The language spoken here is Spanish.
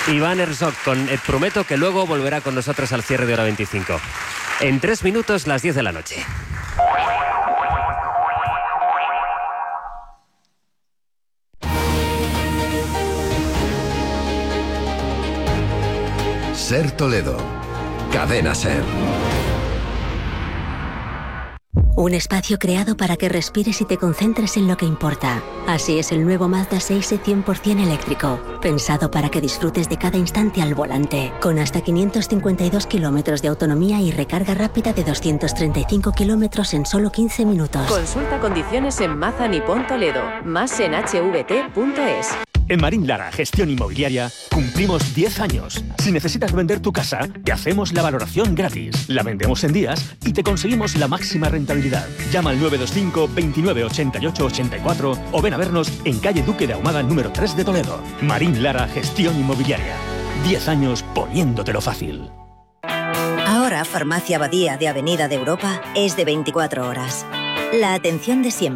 Iván Herzog con Et Prometo, que luego volverá con nosotros al cierre de hora 25. En 3 minutos, las 10 de la noche. Ser Toledo. Cadena Ser. Un espacio creado para que respires y te concentres en lo que importa. Así es el nuevo Mazda 6e 100% eléctrico, pensado para que disfrutes de cada instante al volante, con hasta 552 kilómetros de autonomía y recarga rápida de 235 kilómetros en solo 15 minutos. Consulta condiciones en Mazda Nippon Toledo, más en hvt.es. En Marín Lara Gestión Inmobiliaria cumplimos 10 años. Si necesitas vender tu casa, te hacemos la valoración gratis. La vendemos en días y te conseguimos la máxima rentabilidad. Llama al 925 29 88 84 o ven a vernos en calle Duque de Ahumada número 3 de Toledo. Marín Lara Gestión Inmobiliaria. 10 años poniéndotelo fácil. Ahora Farmacia Abadía de Avenida de Europa es de 24 horas. La atención de siempre.